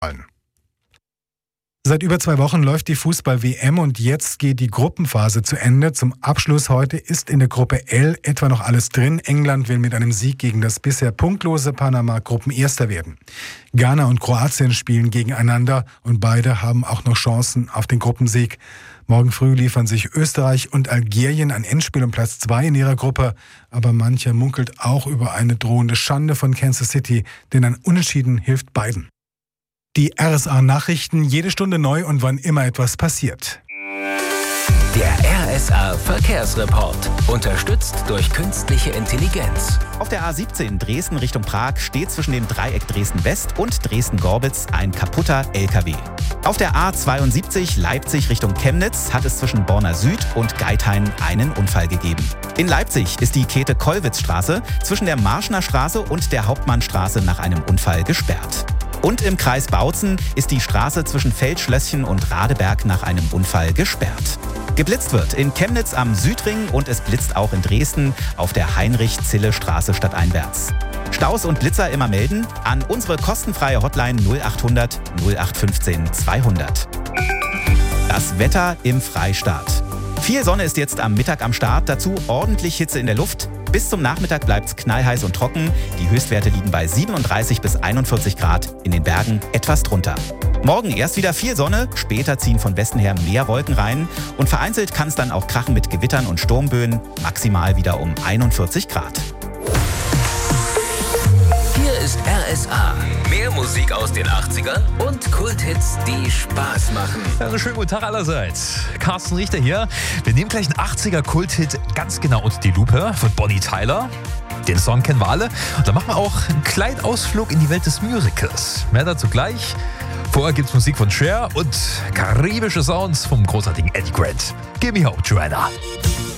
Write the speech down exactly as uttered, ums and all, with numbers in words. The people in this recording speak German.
Seit über zwei Wochen läuft die Fußball-W M und jetzt geht die Gruppenphase zu Ende. Zum Abschluss heute ist in der Gruppe L etwa noch alles drin. England will mit einem Sieg gegen das bisher punktlose Panama Gruppenerster werden. Ghana und Kroatien spielen gegeneinander und beide haben auch noch Chancen auf den Gruppensieg. Morgen früh liefern sich Österreich und Algerien ein Endspiel um Platz zwei in ihrer Gruppe. Aber mancher munkelt auch über eine drohende Schande von Kansas City, denn ein Unentschieden hilft beiden. Die R S A-Nachrichten, jede Stunde neu und wann immer etwas passiert. Der R S A-Verkehrsreport, unterstützt durch künstliche Intelligenz. Auf der A siebzehn Dresden Richtung Prag steht zwischen dem Dreieck Dresden-West und Dresden-Gorbitz ein kaputter L K W. Auf der A zweiundsiebzig Leipzig Richtung Chemnitz hat es zwischen Borna Süd und Geithain einen Unfall gegeben. In Leipzig ist die Käthe-Kollwitz-Straße zwischen der Marschner Straße und der Hauptmannstraße nach einem Unfall gesperrt. Und im Kreis Bautzen ist die Straße zwischen Feldschlösschen und Radeberg nach einem Unfall gesperrt. Geblitzt wird in Chemnitz am Südring und es blitzt auch in Dresden auf der Heinrich-Zille-Straße stadteinwärts. Staus und Blitzer immer melden an unsere kostenfreie Hotline null achthundert null acht fünfzehn zweihundert. Das Wetter im Freistaat. Viel Sonne ist jetzt am Mittag am Start, dazu ordentlich Hitze in der Luft. Bis zum Nachmittag bleibt es knallheiß und trocken. Die Höchstwerte liegen bei siebenunddreißig bis einundvierzig Grad, in den Bergen etwas drunter. Morgen erst wieder viel Sonne, später ziehen von Westen her mehr Wolken rein und vereinzelt kann es dann auch krachen mit Gewittern und Sturmböen, maximal wieder um einundvierzig Grad. Hier ist R S A. Mehr Musik aus den achtzigern und Kulthits, die Spaß machen. Also schönen guten Tag allerseits. Carsten Richter hier. Wir nehmen gleich einen achtziger-Kulthit ganz genau unter die Lupe von Bonnie Tyler. Den Song kennen wir alle. Und dann machen wir auch einen kleinen Ausflug in die Welt des Musicals. Mehr dazu gleich. Vorher gibt's Musik von Cher und karibische Sounds vom großartigen Eddie Grant. Give me hope, Joanna.